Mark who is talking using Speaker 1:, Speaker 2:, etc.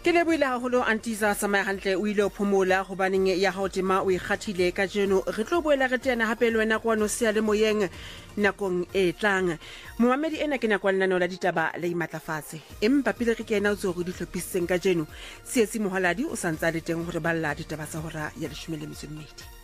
Speaker 1: Ke lebohile haholo Antisa Samaya hantle o ile o phomola hobaneng ya hao tema o ikgathile ka jeno re tlo boela re tena hape le wena kwano sea le moyeng nakong e tlang mohamedi ena ke nakwa lenaneo la ditaba le imatlafatse empa pele re kena o tso go di hlophiseng ka jeno Sietsi Mohaladi o santsa le teng hore balla ditaba tsa hora ya 12.